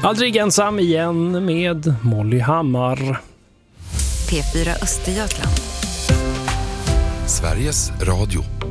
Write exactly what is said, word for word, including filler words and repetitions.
Aldrig ensam igen med Molly Hammar. P fyra Östergötland. Sveriges Radio.